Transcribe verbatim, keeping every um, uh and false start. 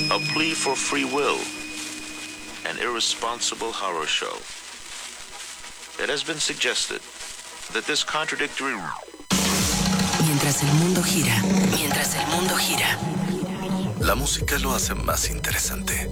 a plea for free will, an irresponsible horror show. It has been suggested that this contradictory... Mientras el mundo gira, mientras el mundo gira. La música lo hace más interesante.